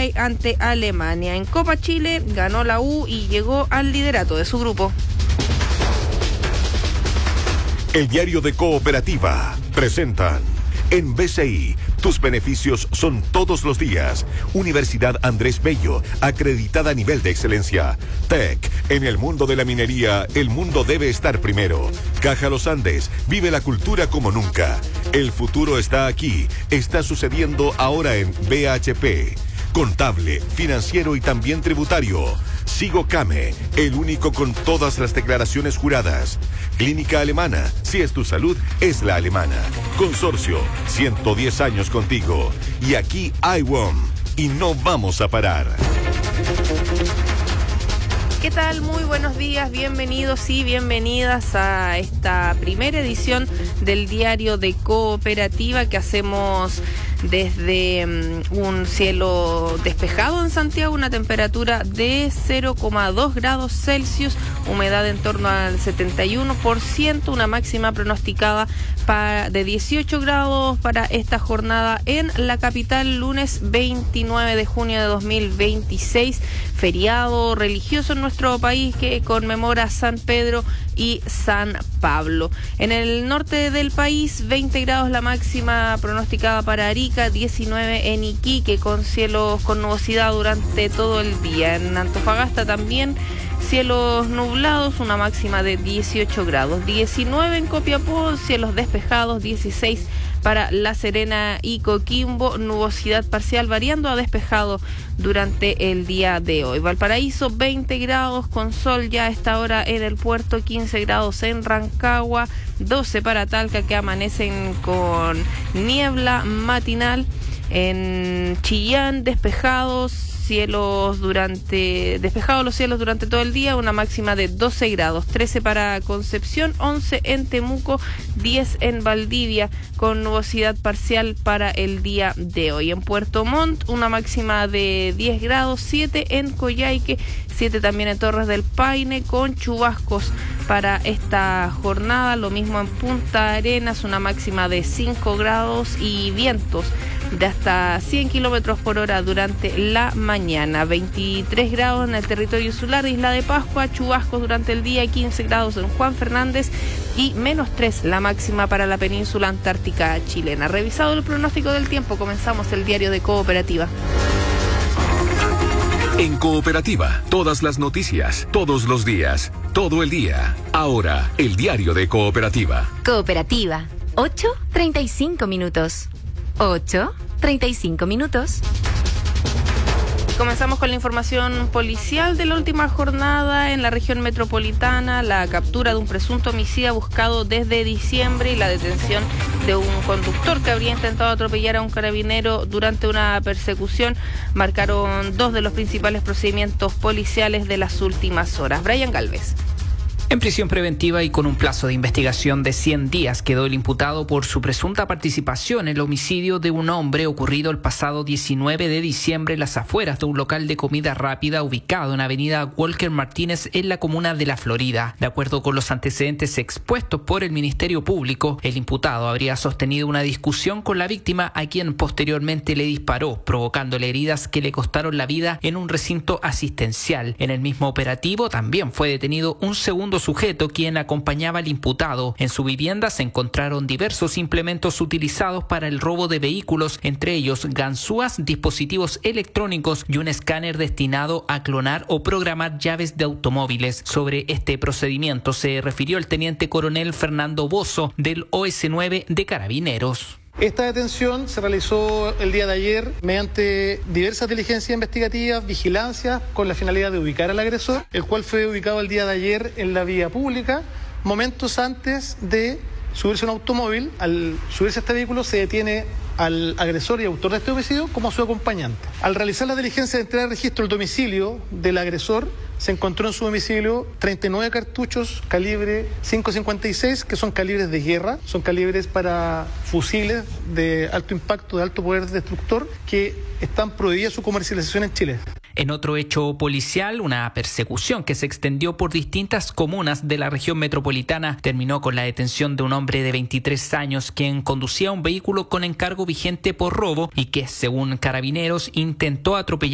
Uruguay ante Alemania. En Copa Chile ganó la U y llegó al liderato de su grupo. El diario de Cooperativa presentan en BCI. Tus beneficios son todos los días. Universidad Andrés Bello, acreditada a nivel de excelencia. TEC, en el mundo de la minería, el mundo debe estar primero. Caja Los Andes, vive la cultura como nunca. El futuro está aquí, está sucediendo ahora en BHP. Contable, financiero y también tributario. Sigo Came, el único con todas las declaraciones juradas. Clínica Alemana, si es tu salud, es la alemana. Consorcio, 110 años contigo. Y aquí IWOM, y no vamos a parar. ¿Qué tal? Muy buenos días, bienvenidos y bienvenidas a esta primera edición del diario de Cooperativa que hacemos desde un cielo despejado en Santiago, una temperatura de 0,2 grados Celsius, humedad en torno al 71%, una máxima pronosticada de 18 grados para esta jornada en la capital, lunes 29 de junio de 2026, feriado religioso en nuestro país que conmemora San Pedro y San Pablo. En el norte del país, 20 grados la máxima pronosticada para Arica, 19 en Iquique, con cielos con nubosidad durante todo el día. En Antofagasta también cielos nublados, una máxima de 18 grados. 19 en Copiapó, cielos despejados, 16 para La Serena y Coquimbo, nubosidad parcial variando a despejado durante el día de hoy. Valparaíso, 20 grados con sol ya a esta hora en el puerto, 15 grados en Rancagua, 12 para Talca que amanecen con niebla matinal. En Chillán, despejados los cielos durante todo el día, una máxima de 12 grados, 13 para Concepción, 11 en Temuco, 10 en Valdivia, con nubosidad parcial para el día de hoy. En Puerto Montt, una máxima de 10 grados, 7 en Coyhaique, 7 también en Torres del Paine, con chubascos para esta jornada. Lo mismo en Punta Arenas, una máxima de 5 grados y vientos de hasta 100 kilómetros por hora durante la mañana. 23 grados en el territorio insular, Isla de Pascua, chubascos durante el día, 15 grados en Juan Fernández y -3 la máxima para la península antártica chilena. Revisado el pronóstico del tiempo, comenzamos el diario de Cooperativa. En Cooperativa, todas las noticias, todos los días, todo el día. Ahora, el diario de Cooperativa. Cooperativa, 8:35 minutos. 8:35 minutos. Comenzamos con la información policial de la última jornada en la región metropolitana, la captura de un presunto homicida buscado desde diciembre y la detención de un conductor que habría intentado atropellar a un carabinero durante una persecución marcaron dos de los principales procedimientos policiales de las últimas horas. Brian Galvez. En prisión preventiva y con un plazo de investigación de 100 días quedó el imputado por su presunta participación en el homicidio de un hombre ocurrido el pasado 19 de diciembre en las afueras de un local de comida rápida ubicado en avenida Walker Martínez en la comuna de La Florida. De acuerdo con los antecedentes expuestos por el Ministerio Público, el imputado habría sostenido una discusión con la víctima a quien posteriormente le disparó, provocándole heridas que le costaron la vida en un recinto asistencial. En el mismo operativo también fue detenido un segundo sujeto quien acompañaba al imputado. En su vivienda se encontraron diversos implementos utilizados para el robo de vehículos, entre ellos ganzúas, dispositivos electrónicos y un escáner destinado a clonar o programar llaves de automóviles. Sobre este procedimiento se refirió el teniente coronel Fernando Bozo del OS9 de Carabineros. Esta detención se realizó el día de ayer mediante diversas diligencias investigativas, vigilancias, con la finalidad de ubicar al agresor, el cual fue ubicado el día de ayer en la vía pública, momentos antes de subirse a un automóvil. Al subirse a este vehículo se detiene al agresor y autor de este homicidio como su acompañante. Al realizar la diligencia de entrega de registro del domicilio del agresor, se encontró en su domicilio 39 cartuchos calibre .556, que son calibres de guerra, son calibres para fusiles de alto impacto, de alto poder destructor, que están prohibidas su comercialización en Chile. En otro hecho policial, una persecución que se extendió por distintas comunas de la región metropolitana terminó con la detención de un hombre de 23 años quien conducía un vehículo con encargo vigente por robo y que, según Carabineros, intentó atropellar